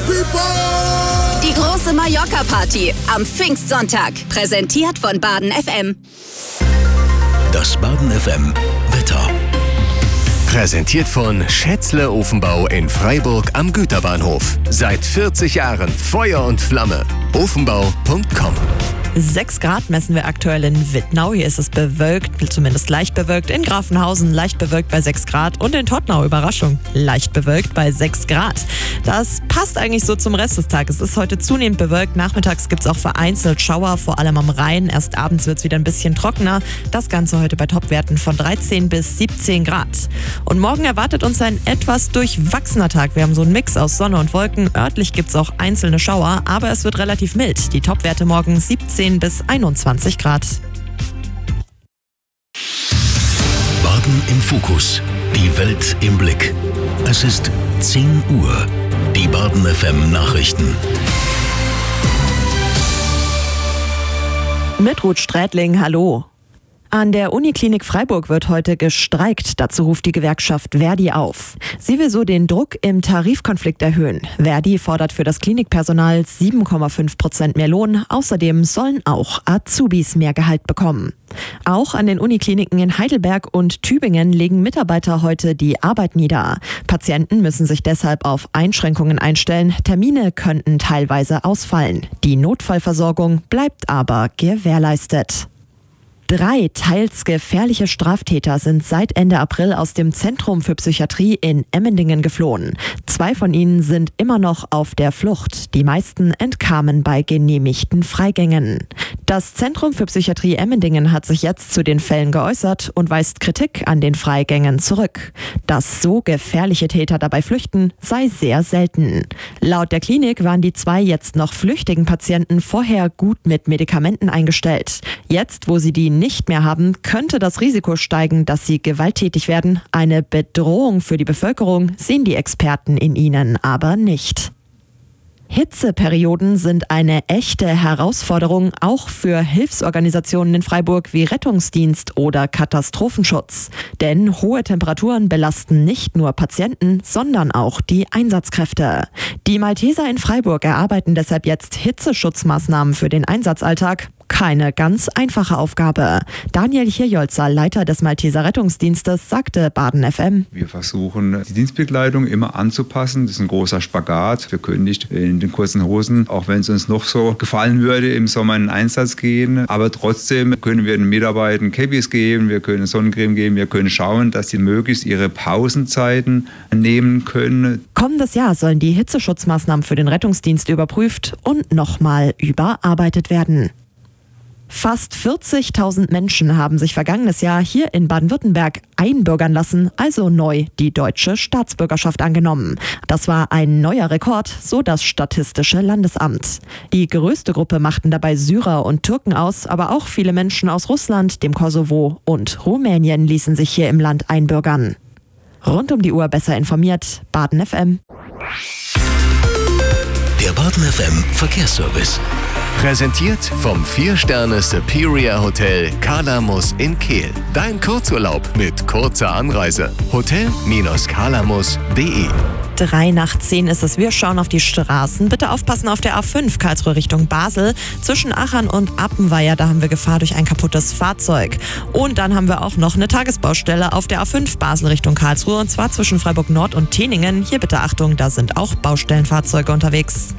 people! Die große Mallorca-Party am Pfingstsonntag. Präsentiert von Baden FM. Das Baden FM Wetter. Präsentiert von Schätzle Ofenbau in Freiburg am Güterbahnhof. Seit 40 Jahren Feuer und Flamme. Ofenbau.com. 6 Grad messen wir aktuell in Wittnau. Hier ist es bewölkt, zumindest leicht bewölkt. In Grafenhausen leicht bewölkt bei 6 Grad. Und in Todtnau, Überraschung, leicht bewölkt bei 6 Grad. Das passt eigentlich so zum Rest des Tages. Es ist heute zunehmend bewölkt. Nachmittags gibt es auch vereinzelt Schauer, vor allem am Rhein. Erst abends wird es wieder ein bisschen trockener. Das Ganze heute bei Topwerten von 13 bis 17 Grad. Und morgen erwartet uns ein etwas durchwachsener Tag. Wir haben so einen Mix aus Sonne und Wolken. Örtlich gibt es auch einzelne Schauer, aber es wird relativ mild. Die Topwerte morgen 17 bis 21 Grad. Baden im Fokus. Die Welt im Blick. Es ist 10 Uhr. Die Baden FM Nachrichten. Mit Ruth Strätling, hallo. An der Uniklinik Freiburg wird heute gestreikt. Dazu ruft die Gewerkschaft Verdi auf. Sie will so den Druck im Tarifkonflikt erhöhen. Verdi fordert für das Klinikpersonal 7,5% mehr Lohn. Außerdem sollen auch Azubis mehr Gehalt bekommen. Auch an den Unikliniken in Heidelberg und Tübingen legen Mitarbeiter heute die Arbeit nieder. Patienten müssen sich deshalb auf Einschränkungen einstellen. Termine könnten teilweise ausfallen. Die Notfallversorgung bleibt aber gewährleistet. 3 teils gefährliche Straftäter sind seit Ende April aus dem Zentrum für Psychiatrie in Emmendingen geflohen. 2 von ihnen sind immer noch auf der Flucht. Die meisten entkamen bei genehmigten Freigängen. Das Zentrum für Psychiatrie Emmendingen hat sich jetzt zu den Fällen geäußert und weist Kritik an den Freigängen zurück. Dass so gefährliche Täter dabei flüchten, sei sehr selten. Laut der Klinik waren die 2 jetzt noch flüchtigen Patienten vorher gut mit Medikamenten eingestellt. Jetzt, wo sie die nicht mehr haben, könnte das Risiko steigen, dass sie gewalttätig werden. Eine Bedrohung für die Bevölkerung sehen die Experten in ihnen aber nicht. Hitzeperioden sind eine echte Herausforderung, auch für Hilfsorganisationen in Freiburg wie Rettungsdienst oder Katastrophenschutz. Denn hohe Temperaturen belasten nicht nur Patienten, sondern auch die Einsatzkräfte. Die Malteser in Freiburg erarbeiten deshalb jetzt Hitzeschutzmaßnahmen für den Einsatzalltag. Keine ganz einfache Aufgabe. Daniel Hirjolzer, Leiter des Malteser Rettungsdienstes, sagte Baden FM. Wir versuchen, die Dienstbegleitung immer anzupassen. Das ist ein großer Spagat. Wir können nicht in den kurzen Hosen, auch wenn es uns noch so gefallen würde, im Sommer in den Einsatz gehen. Aber trotzdem können wir den Mitarbeitern Cappies geben, wir können Sonnencreme geben, wir können schauen, dass sie möglichst ihre Pausenzeiten nehmen können. Kommendes Jahr sollen die Hitzeschutzmaßnahmen für den Rettungsdienst überprüft und nochmal überarbeitet werden. Fast 40.000 Menschen haben sich vergangenes Jahr hier in Baden-Württemberg einbürgern lassen, also neu die deutsche Staatsbürgerschaft angenommen. Das war ein neuer Rekord, so das Statistische Landesamt. Die größte Gruppe machten dabei Syrer und Türken aus, aber auch viele Menschen aus Russland, dem Kosovo und Rumänien ließen sich hier im Land einbürgern. Rund um die Uhr besser informiert, Baden FM. Der Baden FM Verkehrsservice. Präsentiert vom 4-Sterne Superior Hotel Kalamus in Kehl. Dein Kurzurlaub mit kurzer Anreise. Hotel-kalamus.de. 9:03 ist es. Wir schauen auf die Straßen. Bitte aufpassen auf der A5 Karlsruhe Richtung Basel. Zwischen Achern und Appenweier, da haben wir Gefahr durch ein kaputtes Fahrzeug. Und dann haben wir auch noch eine Tagesbaustelle auf der A5 Basel Richtung Karlsruhe. Und zwar zwischen Freiburg Nord und Teningen. Hier bitte Achtung, da sind auch Baustellenfahrzeuge unterwegs.